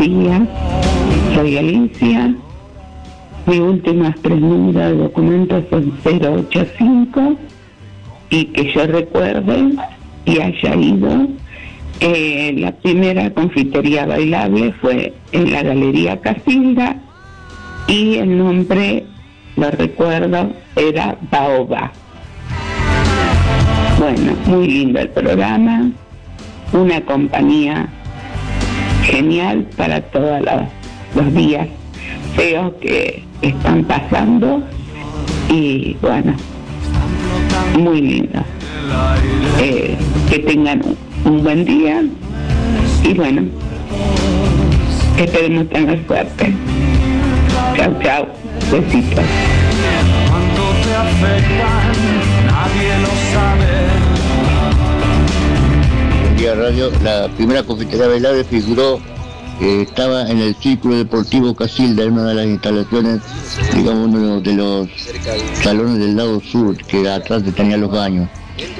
días. Soy Alicia. Mi última número de documentos son 085 y que yo recuerde y haya ido. La primera confitería bailable fue en la Galería Casilda y el nombre, lo recuerdo, era Baoba. Bueno, muy lindo el programa, una compañía genial para todos los días feos que están pasando y bueno, muy lindo. Que tengan un buen día y bueno, esperemos tener suerte. Chao, chao, besitos. Cuando te afectan, nadie lo sabe. Un día radio, la primera confitería bailable figuró, estaba en el Círculo Deportivo Casilda, en una de las instalaciones, digamos, uno de los salones del lado sur, que atrás tenía los baños.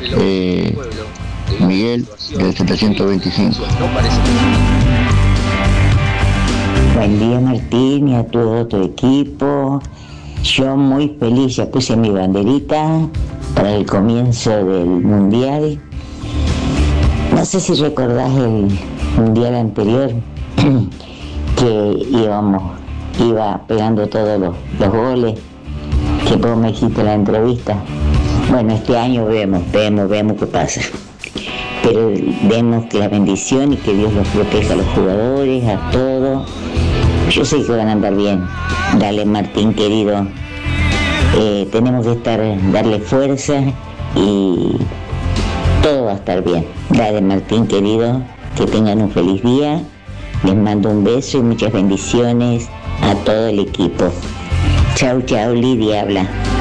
Miguel, del 725. Buen día, Martín, y a todo tu equipo. Yo muy feliz, ya puse mi banderita para el comienzo del Mundial. No sé si recordás el Mundial anterior, que iba pegando todos los goles, que vos me dijiste en la entrevista. Bueno, este año vemos qué pasa. Pero vemos que la bendición y que Dios los proteja a los jugadores, a todos. Yo sé que van a andar bien. Dale, Martín querido. Tenemos que darle fuerza y todo va a estar bien. Dale, Martín querido, que tengan un feliz día. Les mando un beso y muchas bendiciones a todo el equipo. Chau, chau, Lidia habla.